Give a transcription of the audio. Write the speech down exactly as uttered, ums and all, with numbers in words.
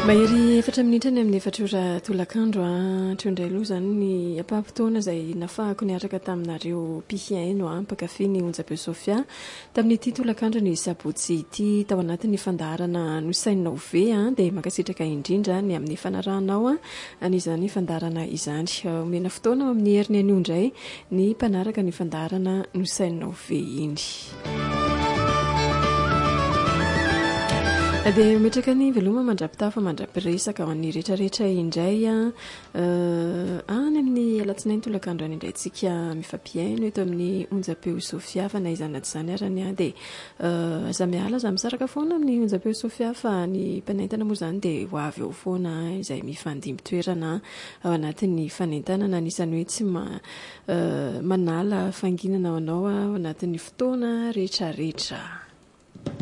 Mahery efatra minitra ny amin'ny efatra ora tolakandro a trondray aloha zany ny ampaham-potoana izay nafahako niaraka taminareo mpihaino a mpakafy ny Onjabeo Sofia tamin'ity tolakandro ny sabotsy ity tao anatin'ny fandaharana nosainina ove a dia makasitraka indrindra ny amin'ny fanarahanao a an'izany fandaharana izany omena fotoana amin'ny heriny anio indray ny mpanaraka ny fandaharana nosainina ove iny. Dia metraka ny veloma mandrapitafa mandrapiresaka ho an'ny rehetrarehetra indray a any amin'ny alatsinainy tolakandro any indray tsika mifampiaino eto amin'ny Onjabeo Sofia fa na izany tsy izany arany a dia aza miala aza misaraka foana amin'ny Onjabeo Sofia fa ny mpanentana moa izany dia ho avy eo foana izay mifandimby-toerana ao anatin'ny fanentanana anisany hoe tsy manala fanginana ao anao ao anatin'ny fotoana rehetrarehetra.